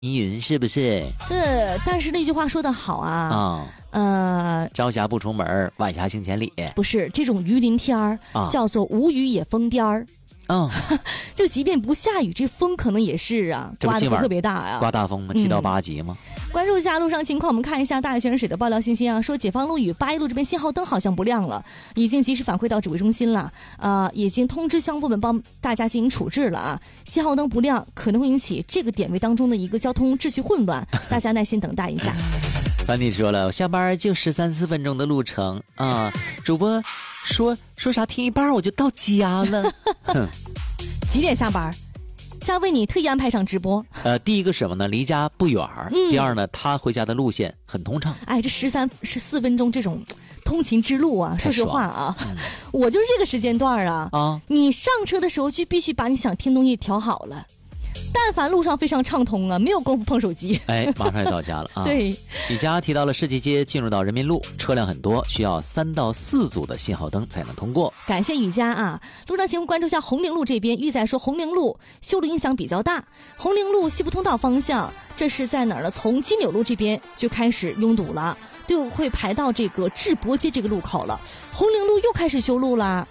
疑云是不是？ 但是那句话说得好啊， 朝霞不出门，晚霞行千里。 不是这种雨淋天儿，叫做无雨也疯癫儿。就即便不下雨，这风可能也是啊，刮得特别大啊， 刮大风吗？7到8级吗？ 关注一下路上情况，我们看一下大泉水的爆料信息啊，说解放路与八一路这边信号灯好像不亮了，已经及时反馈到指挥中心了，已经通知相关部门帮大家进行处置了啊。信号灯不亮可能会引起这个点位当中的一个交通秩序混乱，大家耐心等待一下。 凡你说了，我下班就13-14分钟的路程啊，主播说啥听一半我就到家了。 几点下班？下为你特意安排上直播。 第一个什么呢？离家不远。第二呢，他回家的路线很通畅。 这13-14分钟这种通勤之路啊，说实话啊，我就是这个时间段啊，你上车的时候就必须把你想听东西调好了。但凡路上非常畅通啊，没有功夫碰手机， 马上就到家了啊。 对， 李佳提到了世纪街进入到人民路，车辆很多，需要3到4组的信号灯才能通过。 感谢雨佳啊！路上请关注一下红陵路这边，玉仔说红陵路修路影响比较大，红陵路西部通道方向，这是在哪儿呢？从金柳路这边就开始拥堵了，就会排到这个智博街这个路口了。红陵路又开始修路了。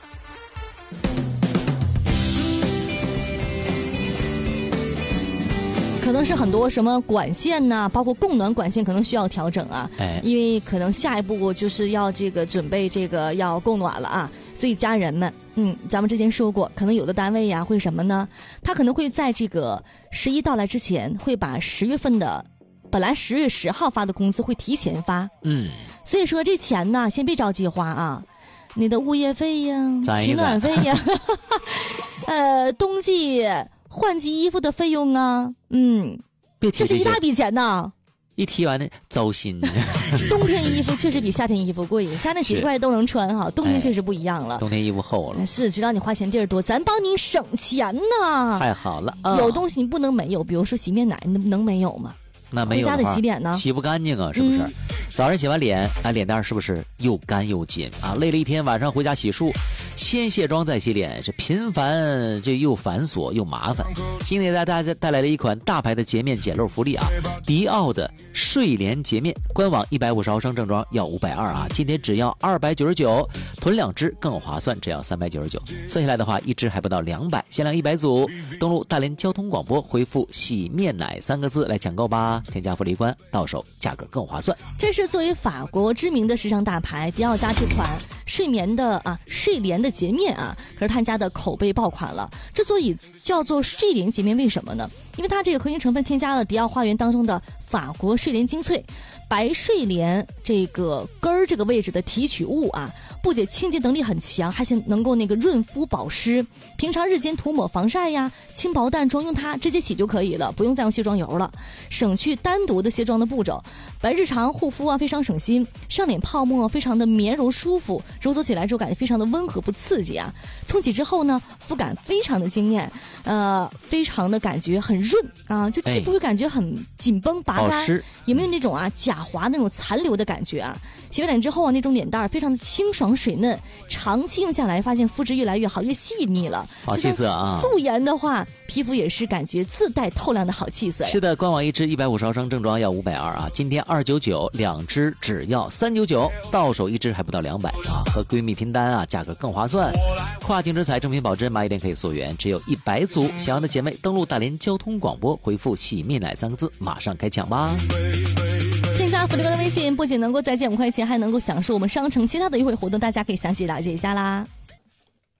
可能是很多什么管线呐，包括供暖管线可能需要调整啊，因为可能下一步就是要这个准备这个要供暖了啊，所以家人们，咱们之前说过，可能有的单位呀会什么呢？他可能会在这个11到来之前，会把10月份的本来10月10号发的工资会提前发，所以说这钱呢，先别着急花啊，你的物业费呀、取暖费呀，冬季换季衣服的费用啊，这是一大笔钱呐！ 一提完的糟心。 冬天衣服确实比夏天衣服贵，夏天几十块都能穿哈，冬天确实不一样了。 冬天衣服厚了， 是知道你花钱地儿多，咱帮你省钱呐。 太好了， 有东西你不能没有，比如说洗面奶，能没有吗？ 那没有的话， 回家得洗脸呢， 洗不干净啊，是不是？早上洗完脸，脸蛋是不是又干又紧啊？累了一天，晚上回家洗漱，先卸妆再洗脸，是频繁，这又繁琐又麻烦。今天给大家带来了一款大牌的洁面捡漏福利啊，迪奥的睡莲洁面，官网150毫升正装要520啊，今天只要299，囤2支更划算，只要399，算下来的话一支还不到200，限量100组，登录大连交通广播，回复洗面奶3个字来抢购吧，添加福利关，到手价格更划算。 这是作为法国知名的时尚大牌迪奥家这款睡莲的洁面啊，可是他家的口碑爆款了。之所以叫做睡莲洁面，为什么呢？因为它这个核心成分添加了迪奥花园当中的法国睡莲精粹，白睡莲这个根儿这个位置的提取物啊，不仅清洁能力很强，还能够润肤保湿。平常日间涂抹防晒呀、轻薄淡妆，用它直接洗就可以了，不用再用卸妆油了，省去单独的卸妆的步骤。日常护肤啊非常省心，上脸泡沫非常的绵柔舒服，揉搓起来之后感觉非常的温和不刺激啊。冲洗之后呢，肤感非常的惊艳，非常的感觉很润啊，就既不会感觉很紧绷拔干，也没有那种假滑那种残留的感觉啊。洗完脸之后啊，那种脸蛋非常的清爽水嫩，长期用下来发现肤质越来越好，越细腻了。 好气色啊！ 素颜的话，皮肤也是感觉自带透亮的好气色。 是的，官网一支150毫升正装要520啊，今天299，2支只要399，到手一支还不到200啊，和闺蜜拼单啊，价格更划算。跨境之彩正品保真，买一点可以溯源，只有100组，想要的姐妹登录大连交通广播，回复洗面奶3个字，马上开抢吧。添加福利哥的微信，不仅能够再减5块钱，还能够享受我们商城其他的优惠活动，大家可以详细了解一下啦。